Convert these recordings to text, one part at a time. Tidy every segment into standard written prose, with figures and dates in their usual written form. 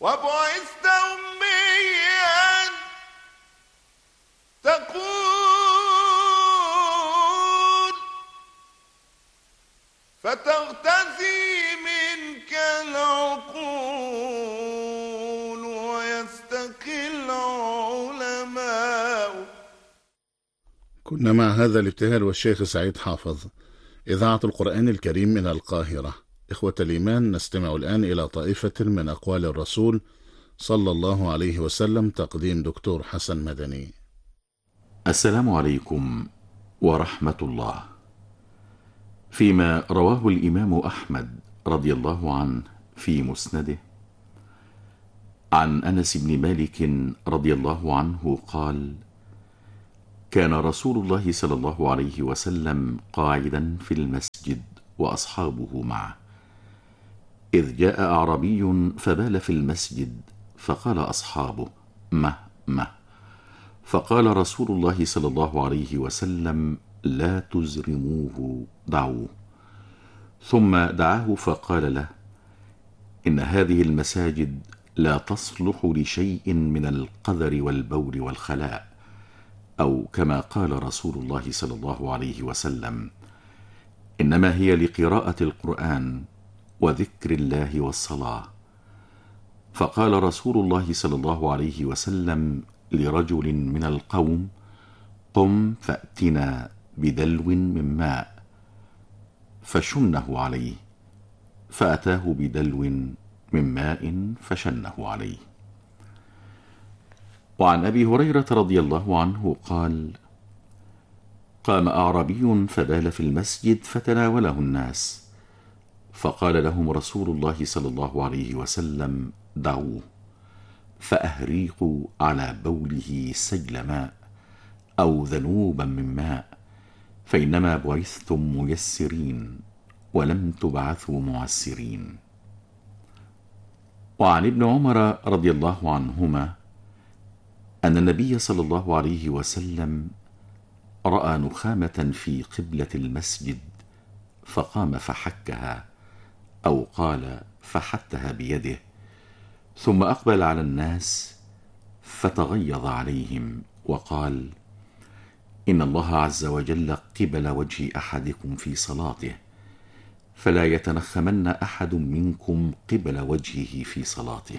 وبعثت أميا تقول فتغتثي منك العقول ويستقي العلماء. كنا مع هذا الابتهال والشيخ سعيد حافظ، إذاعة القرآن الكريم من القاهرة. إخوة الإيمان، نستمع الآن إلى طائفة من أقوال الرسول صلى الله عليه وسلم، تقديم دكتور حسن مدني. السلام عليكم ورحمة الله. فيما رواه الإمام أحمد رضي الله عنه في مسنده عن أنس بن مالك رضي الله عنه قال: كان رسول الله صلى الله عليه وسلم قاعدا في المسجد وأصحابه معه، إذ جاء أعرابي فبال في المسجد، فقال أصحابه: مه مه. فقال رسول الله صلى الله عليه وسلم: لا تزرموه، دعوه. ثم دعاه فقال له: إن هذه المساجد لا تصلح لشيء من القذر والبول والخلاء، أو كما قال رسول الله صلى الله عليه وسلم: إنما هي لقراءة القرآن وذكر الله والصلاة. فقال رسول الله صلى الله عليه وسلم لرجل من القوم: قم فأتنا بدلو من ماء، فشنه عليه. فأتاه بدلو من ماء فشنه عليه. وعن أبي هريرة رضي الله عنه قال: قام أعرابي فبال في المسجد فتناوله الناس، فقال لهم رسول الله صلى الله عليه وسلم: دعوه، فأهريقوا على بوله سجل ماء أو ذنوبا من ماء، فإنما بعثتم ميسرين ولم تبعثوا معسرين. وعن ابن عمر رضي الله عنهما أن النبي صلى الله عليه وسلم رأى نخامة في قبلة المسجد، فقام فحكها، أو قال فحتها بيده، ثم أقبل على الناس فتغيظ عليهم وقال: إن الله عز وجل قبل وجه أحدكم في صلاته، فلا يتنخمن أحد منكم قبل وجهه في صلاته.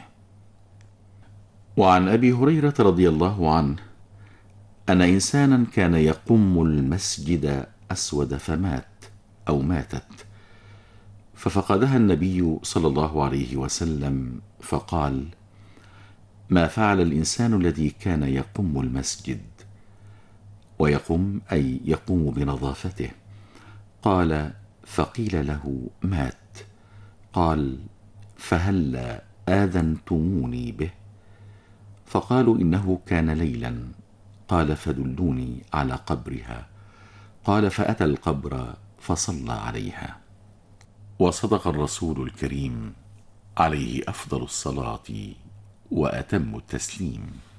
وعن أبي هريرة رضي الله عنه أن إنسانا كان يقم المسجد أسود فمات أو ماتت، ففقدها النبي صلى الله عليه وسلم فقال: ما فعل الإنسان الذي كان يقم المسجد؟ ويقم أي يقوم بنظافته. قال: فقيل له: مات. قال: فهل آذنتموني به؟ فقالوا: إنه كان ليلا. قال: فدلوني على قبرها. قال: فأتى القبر فصلى عليها. وصدق الرسول الكريم عليه أفضل الصلاة وأتم التسليم.